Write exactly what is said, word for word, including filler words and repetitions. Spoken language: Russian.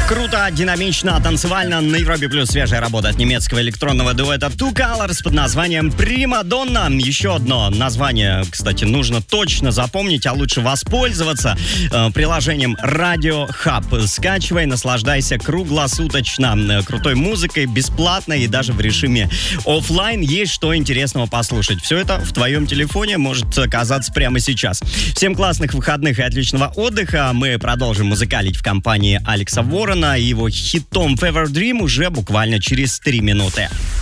Круто, динамично, танцевально. На Европе плюс свежая работа от немецкого электронного дуэта Two Colors под названием «Примадонна». Еще одно название, кстати, нужно точно запомнить, а лучше воспользоваться э, приложением Radio Hub. Скачивай, наслаждайся круглосуточно крутой музыкой, бесплатно и даже в режиме офлайн. Есть что интересного послушать. Все это в твоем телефоне может оказаться прямо сейчас. Всем классных выходных и отличного отдыха. Мы продолжим музыкалить в компании Алекса Ворона и его хитом Fever Dream уже буквально через три минуты.